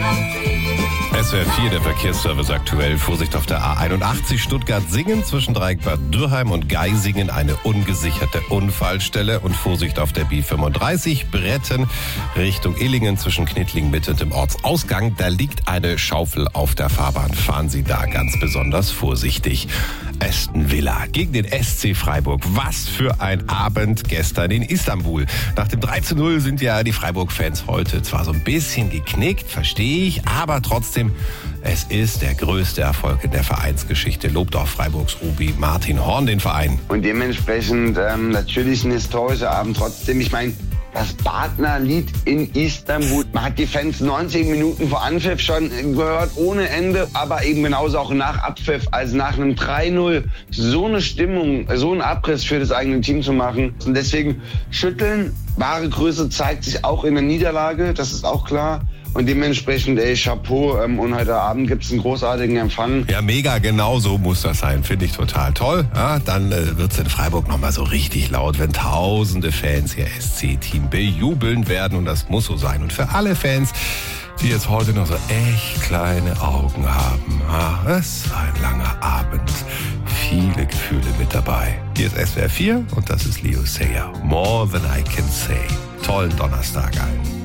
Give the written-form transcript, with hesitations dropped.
SWR 4, der Verkehrsservice aktuell. Vorsicht auf der A81 Stuttgart-Singen zwischen Dreieckbad Dürrheim und Geisingen eine ungesicherte Unfallstelle. Und Vorsicht auf der B35 Bretten Richtung Illingen zwischen Knittlingen-Mitte und dem Ortsausgang. Da liegt eine Schaufel auf der Fahrbahn. Fahren Sie da ganz besonders vorsichtig. Aston Villa gegen den SC Freiburg. Was für ein Abend gestern in Istanbul. Nach dem 3:0 sind ja die Freiburg-Fans heute zwar so ein bisschen geknickt, verstehe ich, aber trotzdem, es ist der größte Erfolg in der Vereinsgeschichte. Lobt auch Freiburgs Obi Martin Horn den Verein. Und dementsprechend natürlich ein historischer Abend. Trotzdem, ich meine, das Partnerlied in Istanbul. Man hat die Fans 90 Minuten vor Anpfiff schon gehört, ohne Ende. Aber eben genauso auch nach Abpfiff, also nach einem 3:0, so eine Stimmung, so einen Abriss für das eigene Team zu machen. Und deswegen schütteln. Wahre Größe zeigt sich auch in der Niederlage, das ist auch klar. Und dementsprechend, Chapeau. Und heute Abend gibt es einen großartigen Empfang. Ja, mega, genau so muss das sein. Finde ich total toll. Ja, dann wird es in Freiburg nochmal so richtig laut, wenn tausende Fans ihr SC-Team bejubeln werden. Und das muss so sein. Und für alle Fans, die jetzt heute noch so echt kleine Augen haben. Es ist ein langer Abend. Viele Gefühle mit dabei. Hier ist SWR 4 und das ist Leo Sayer. More than I can say. Tollen Donnerstag allen.